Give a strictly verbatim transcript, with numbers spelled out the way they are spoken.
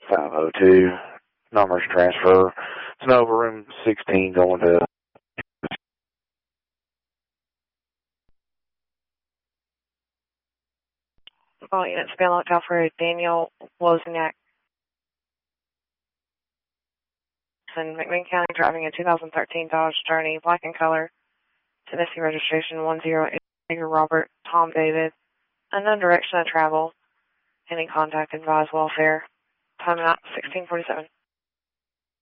five oh two. Numbers transfer. It's Nova room sixteen going to... All units being locked out for Daniel Wozniak in McMinn County, driving a two thousand thirteen Dodge Journey, black in color. Tennessee registration one zero eight, Robert Tom David. Unknown direction of travel. Any contact advised welfare. Time out sixteen forty-seven.